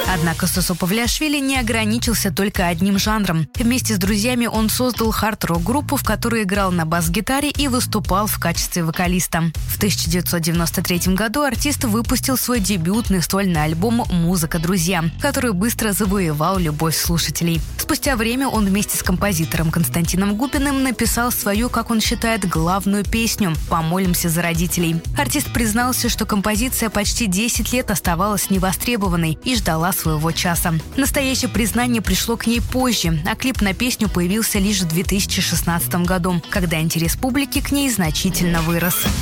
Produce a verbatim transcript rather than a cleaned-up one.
Однако Сосо Павлиашвили не ограничился только одним жанром. Вместе с друзьями он создал хард-рок-группу, в которой играл на бас-гитаре и выступал в качестве вокалиста. В тысяча девятьсот девяносто третьем году артист выпустил свой дебютный сольный альбом «Музыка, друзья», который быстро завоевал любовь слушателей. Спустя время он вместе с композитором Константином Губиным написал свою, как он считает, главную песню «Помолимся за родителей». Артист признался, что композиция почти десять лет оставалась невостребованной и ждала своего часа. Настоящее признание пришло к ней позже, а клип на песню появился лишь в две тысячи шестнадцатом году, когда интерес публики к ней значительно вырос.